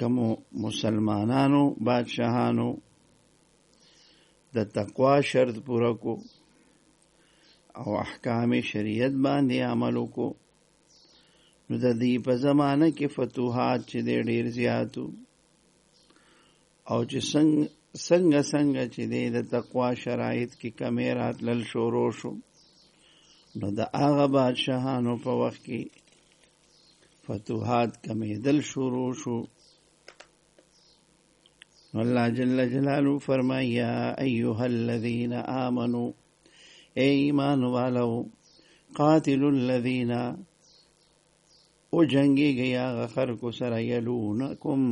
کوم مسلمانانو بادشاہانو د تقوا شرط پورا کو او احکام شریعت باندې عمل کو، نو د دې په زمانه کې فتوحات چې ډېر زیاتو، او چې څنګه چې د تقوا شرایط کې کمی راتلل شروع شو، نو د هغه بادشاہانو په وخت کې فتوحات کمیدل شروع شو. اللہ جل جلالہ فرمایا یا ایها الذین آمنوا، اے ایمان والو، قاتل الذین، او جنگی گیا غخر کو سر یلونکم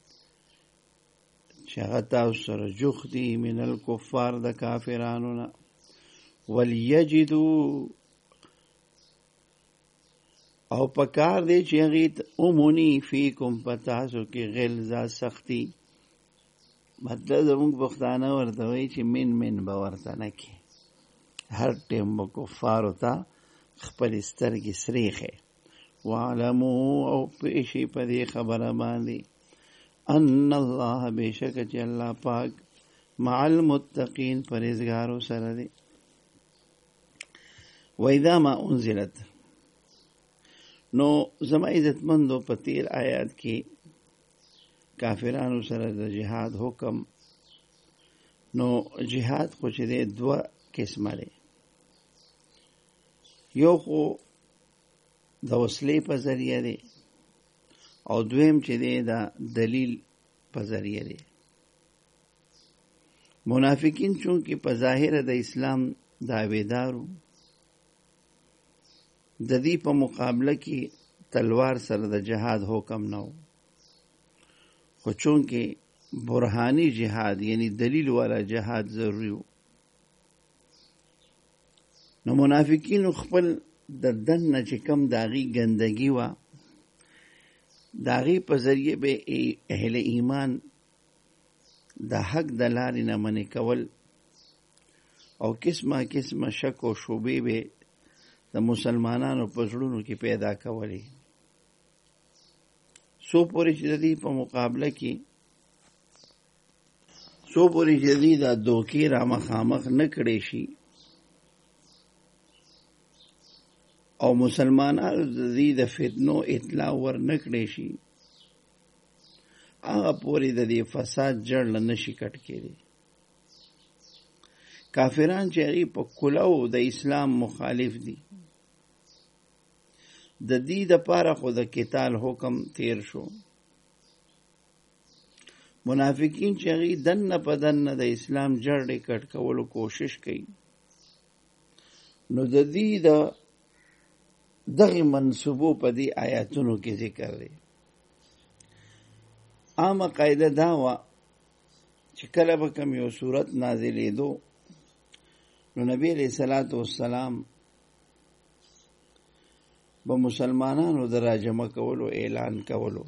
چغتا سر جختی من الکفار د کافرانونا، ولیجدو او پکار دے چیغیت امونی فیکم پتاسو کی غلظہ سختی. مطلب زمونږ پښتانه ورته وایي چې من به ورته نه کې، هر ټیم به کفارو ته خپلې سترګې سریښې. واعلمو او پیشي په دې خبره باندې ان الله بېشکه چې الله پاک مع المتقین پرهیزګارو سره دی. واذا ما انزلت، نو زما عزتمندو په تیر آیات کې کافرانو سره د جهاد حکم، نو جهاد خو چې دی دوه قسمه دی، یو خو د وسلې په ذریعه دی او دویم چې دی د دلیل په ذریعه دی. منافقین چونکې په ظاهره د اسلام دعویدارو، د دې په مقابله کې تلوار سره د جهاد حکم نه و، خو چونکې برهانی جهاد یعنی دلیل والا جهاد ضروری و، نو منافقینو خپل د دننه چې کم داغي ګندګي وه، داغي په ذریعه به اهل ایمان د حق د لارې نه منې کول او قسمه شک او شوبې به د مسلمانانو په زړونو کې پیدا کولې. سو پورې چې د دې په مقابله کې د دوکې را مخامخ نه کړی شي او مسلمانانو د دې د فتنو اطلاع ور نه کړی شي، هغه پورې د دې فساد جړ نه شي کټ کېدی. کافران چې هغې په کلو د اسلام مخالف دي، د دې دپاره خو د قتال حکم تیر شو. منافقین چې هغې دننه په دننه د اسلام جړې کټ کولو کوشش کوي، نو د دې د دغې منصوبو په دې آیاتونو کې ذکر دی. عامه قاعده دا وه چې کله به کوم یو صورت نازلېدو، نو نبی علیه الصلاة والسلام به مسلمانانو د راجمع کولو اعلان کولو،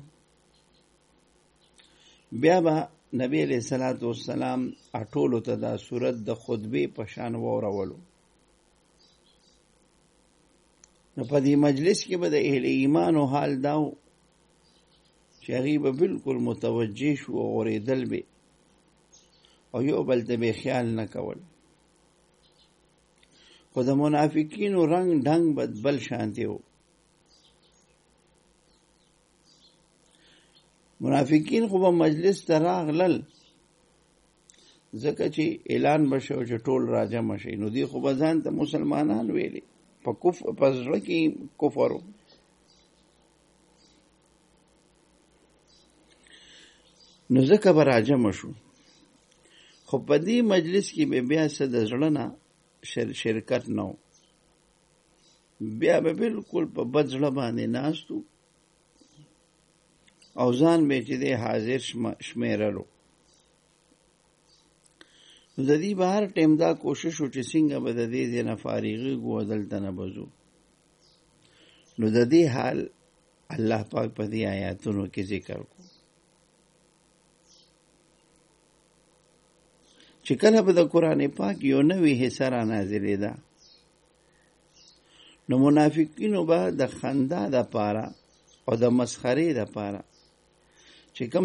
بیا به نبی علیه الصلاة والسلام ټولو ته دا صورت د خطبې په شان واورولو. نو په دې مجلس کې به د اهل ایمانو حال دا و چې هغې به بلکل متوجه شو او اورېدل به او یو بل ته به خیال نه کول. خو د منافقینو رنگ ډنګ به بل شانتې و. منافقین خو به مجلس ته راغلل ځکه چې اعلان به شو چې ټول راجمع شي، نو دوی خو به ځان ته مسلمانان ویلي، په زړه کې کفر و. نو ځکه به راجمع شو، خو په دې مجلس کې به بیا څه د زړه نه شرکت نه و، بیا به بلکل په بد زړه باندې ناست و او ځان به چې دی حاضر شمیرلو. نو د دې به هر ټیم دا کوشش و چې څنګه به د دې ځای نه فارغېږو او دلته نه بځو. نو د دې حال الله پاک په دې آیاتونو کې ذکر کو چې کله به د قرآن پاک یو نوې حصه را نازلېده، نو منافقینو به د خندا دپاره او د مسخرې دپاره چې کوم